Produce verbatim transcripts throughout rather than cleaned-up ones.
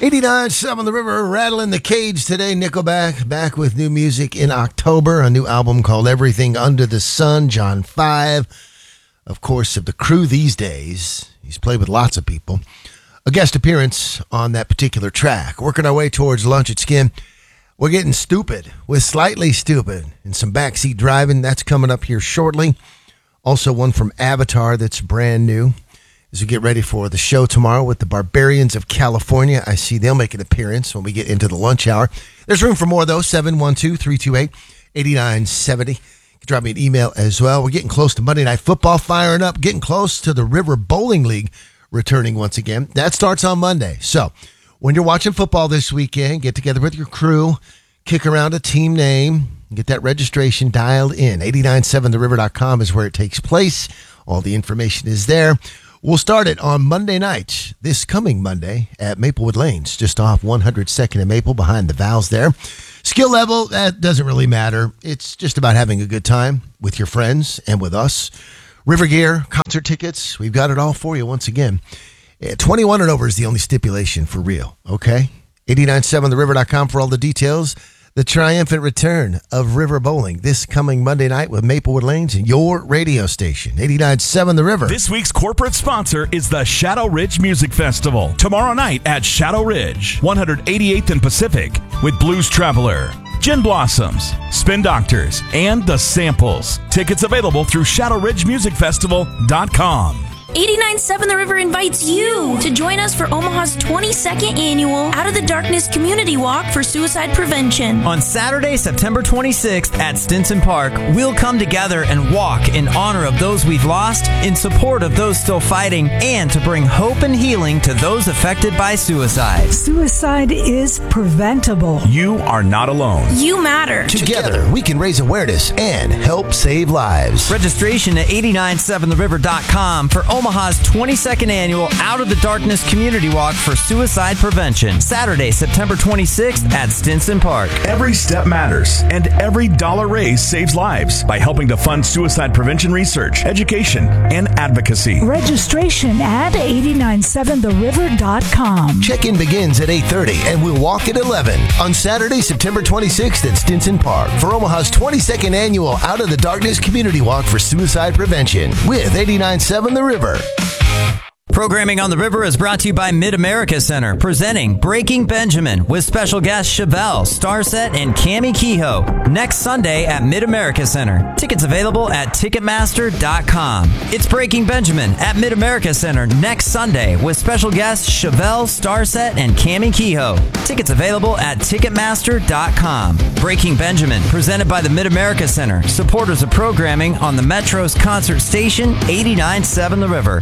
eighty-nine seven The River, rattling the cage today. Nickelback back with new music in October, a new album called Everything Under the Sun. John five, of course, of the crew these days. He's played with lots of people. A guest appearance on that particular track. Working our way towards lunch at Skin. We're getting stupid with Slightly Stupid and some backseat driving. That's coming up here shortly. Also one from Avatar that's brand new. As we get ready for the show tomorrow with the Barbarians of California, I see they'll make an appearance when we get into the lunch hour. There's room for more, though. seven one two, three two eight, eight nine seven zero. You can drop me an email as well. We're getting close to Monday Night Football firing up, getting close to the River Bowling League returning once again. That starts on Monday. So when you're watching football this weekend, get together with your crew, kick around a team name, get that registration dialed in. eight nine seven the river dot com is where it takes place. All the information is there. We'll start it on Monday night, this coming Monday at Maplewood Lanes, just off one hundred second and Maple, behind the Valves there. Skill level, that doesn't really matter. It's just about having a good time with your friends and with us. River gear, concert tickets, we've got it all for you once again. twenty-one and over is the only stipulation for real, okay? eight nine seven the river dot com for all the details. The triumphant return of River Bowling this coming Monday night with Maplewood Lanes and your radio station, eight nine seven The River. This week's corporate sponsor is the Shadow Ridge Music Festival. Tomorrow night at Shadow Ridge, one eighty-eighth and Pacific, with Blues Traveler, Gin Blossoms, Spin Doctors, and The Samples. Tickets available through shadow ridge music festival dot com. eighty-nine seven The River invites you to join us for Omaha's twenty-second annual Out of the Darkness Community Walk for Suicide Prevention. On Saturday, September twenty-sixth at Stinson Park, we'll come together and walk in honor of those we've lost, in support of those still fighting, and to bring hope and healing to those affected by suicide. Suicide is preventable. You are not alone. You matter. Together, we can raise awareness and help save lives. Registration at eight nine seven the river dot com for Omaha's twenty-second annual Out of the Darkness Community Walk for Suicide Prevention. Saturday, September twenty-sixth at Stinson Park. Every step matters, and every dollar raised saves lives by helping to fund suicide prevention research, education, and advocacy. Registration at eight nine seven the river dot com. Check-in begins at eight thirty and we'll walk at eleven on Saturday, September twenty-sixth at Stinson Park for Omaha's twenty-second annual Out of the Darkness Community Walk for Suicide Prevention with eight nine seven The River. Programming on the River is brought to you by Mid-America Center, presenting Breaking Benjamin with special guests Chevelle, Starset, and Cammie Kehoe next Sunday at Mid-America Center. Tickets available at ticketmaster dot com. It's Breaking Benjamin at Mid-America Center next Sunday with special guests Chevelle, Starset, and Cammie Kehoe. Tickets available at ticketmaster dot com. Breaking Benjamin, presented by the Mid-America Center, supporters of programming on the Metro's concert station, eight nine seven The River.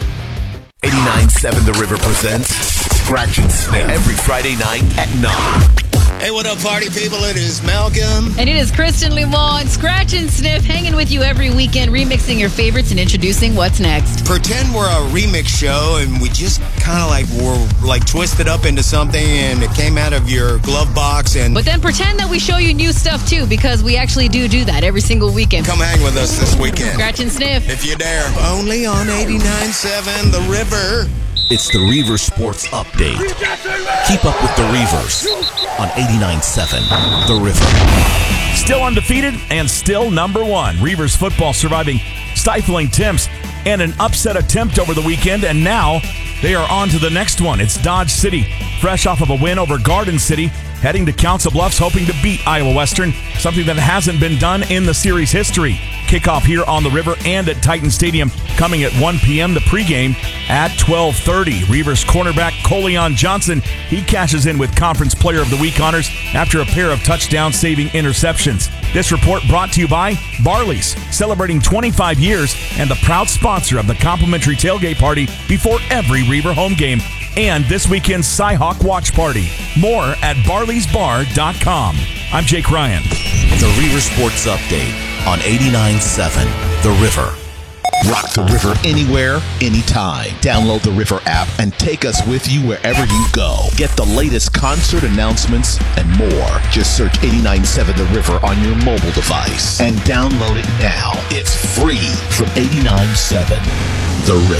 eighty-nine seven The River presents Scratch and Sniff every Friday night at nine. Hey, what up, party people? It is Malcolm. And it is Kristen Limon. Scratch and Sniff, hanging with you every weekend, remixing your favorites and introducing what's next. Pretend we're a remix show and we just kind of like were like twisted up into something and it came out of your glove box. And But then pretend that we show you new stuff too, because we actually do do that every single weekend. Come hang with us this weekend. Scratch and Sniff. If you dare. Only on eighty-nine seven The River. It's the Reaver Sports Update. Keep up with the Reavers on eighty-nine seven The River. Still undefeated and still number one. Reavers football surviving stifling temps and an upset attempt over the weekend, and now they are on to the next one. It's Dodge City, fresh off of a win over Garden City, heading to Council Bluffs, hoping to beat Iowa Western, something that hasn't been done in the series history. Kickoff here on the River and at Titan Stadium coming at one p.m. The pregame at twelve thirty. Reavers cornerback Coleon Johnson, he cashes in with Conference Player of the Week honors after a pair of touchdown-saving interceptions. This report brought to you by Barley's, celebrating twenty-five years and the proud sponsor of the complimentary tailgate party before every Reaver home game, and this weekend's Cyhawk Watch Party. More at barleys bar dot com. I'm Jake Ryan. The Reaver Sports Update on eighty-nine seven The River. Rock the River anywhere, anytime. Download the River app and take us with you wherever you go. Get the latest concert announcements and more. Just search eighty-nine seven The River on your mobile device and download it now. It's free from eighty-nine seven The River.